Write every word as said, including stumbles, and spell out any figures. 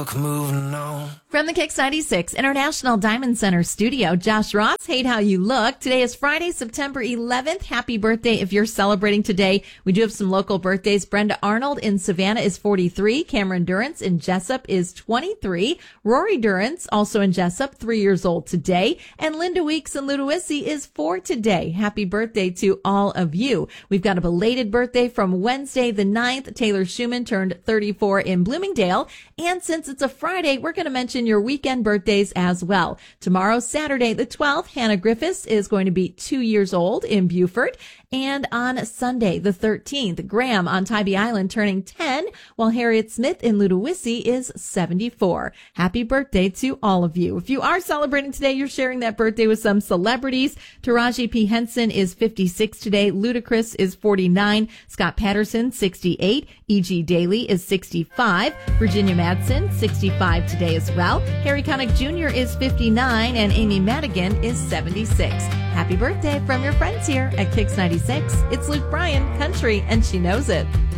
Moving on. From the Kicks ninety-six International Diamond Center studio, Josh Ross, hate how you look. Today is Friday, September eleventh. Happy birthday if you're celebrating today. We do have some local birthdays. Brenda Arnold in Savannah is forty-three. Cameron Durrance in Jessup is twenty-three. Rory Durrance, also in Jessup, three years old today. And Linda Weeks in Ludowici is four today. Happy birthday to all of you. We've got a belated birthday from Wednesday the ninth. Taylor Schumann turned thirty-four in Bloomingdale. And since it's a Friday, we're going to mention your weekend birthdays as well. Tomorrow, Saturday the twelfth, Hannah Griffiths is going to be two years old in Beaufort. And on Sunday the thirteenth, Graham on Tybee Island turning ten, while Harriet Smith in Ludowici is seventy-four. Happy birthday to all of you. If you are celebrating today, you're sharing that birthday with some celebrities. Taraji P. Henson is fifty-six today. Ludacris is forty-nine. Scott Patterson, sixty-eight. E G. Daly is sixty-five. Virginia Madsen, sixty-five today as well. Harry Connick Junior is fifty-nine, and Amy Madigan is seventy-six. Happy birthday from your friends here at Kicks ninety-six. It's Luke Bryan, Country, and she knows it.